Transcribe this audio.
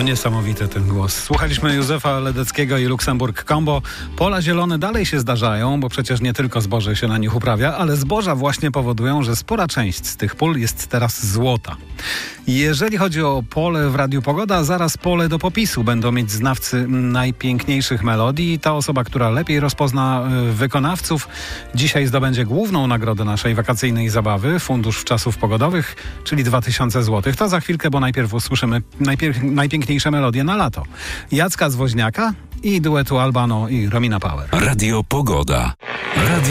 No niesamowity ten głos. Słuchaliśmy Józefa Ledeckiego i Luksemburg Combo. Pola zielone dalej się zdarzają, bo przecież nie tylko zboże się na nich uprawia, ale zboża właśnie powodują, że spora część z tych pól jest teraz złota. Jeżeli chodzi o pole w Radiu Pogoda, zaraz pole do popisu będą mieć znawcy najpiękniejszych melodii. Ta osoba, która lepiej rozpozna wykonawców, dzisiaj zdobędzie główną nagrodę naszej wakacyjnej zabawy, Fundusz Wczasów Pogodowych, czyli 2000 zł. To za chwilkę, bo najpierw usłyszymy najpiękniejsze melodie na lato. Jacka z Woźniaka i duetu Albano i Romina Power. Radio Pogoda. Radio